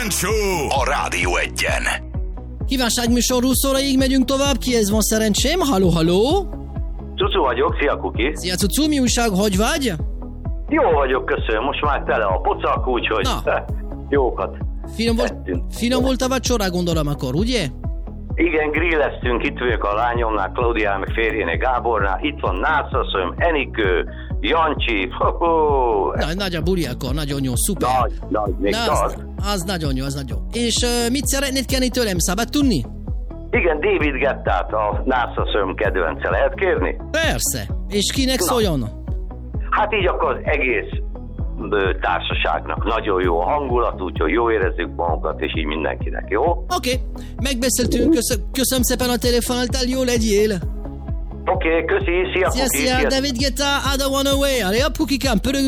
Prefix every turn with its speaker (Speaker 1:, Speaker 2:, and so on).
Speaker 1: Kejfel Show a Rádió 1-en.
Speaker 2: Kívánságműsor 20 óraig megyünk tovább, kihez van szerencsém? Halló, halló!
Speaker 3: Cucu vagyok, szia Kuki!
Speaker 2: Szia Cucu, mi újság, hogy vagy?
Speaker 3: Jó vagyok, köszönöm, most már tele a pocak, úgyhogy jókat
Speaker 2: Finom volt a vacsora, gondolom akkor, ugye?
Speaker 3: Igen, grilleztünk, itt vagyok a lányomnál, Klaudián, meg férjének Gábornál, itt van Nászasszonyom, Enikő, Jancsi,
Speaker 2: Nagy a buli akkor, nagyon jó, szuper.
Speaker 3: Nagy, még
Speaker 2: az nagyon jó, az nagyon jó. És mit szeretnéd kérni tőlem, szabad tudni?
Speaker 3: Igen, David Guettát, a Nászasszonyom kedvence, lehet kérni?
Speaker 2: Persze, és kinek szóljon?
Speaker 3: Hát így akkor az egész társaságnak nagyon jó a hangulat, úgyhogy jó érezzük magunkat, és így mindenkinek, jó?
Speaker 2: Oké, megbeszéltünk, köszönöm szépen a telefonáltál, jó legyél!
Speaker 3: Oké, köszi, szia Kuki!
Speaker 2: Szia, David Guetta, I don't wanna away, allez hop, Kukikám, pörögünk